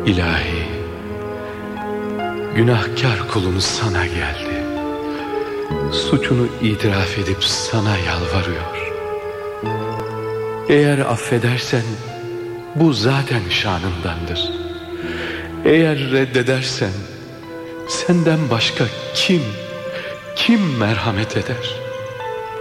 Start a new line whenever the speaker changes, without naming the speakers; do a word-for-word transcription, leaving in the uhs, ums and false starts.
İlahi, günahkar kulun sana geldi. Suçunu itiraf edip sana yalvarıyor. Eğer affedersen bu zaten şanındandır. Eğer reddedersen senden başka kim, kim merhamet eder?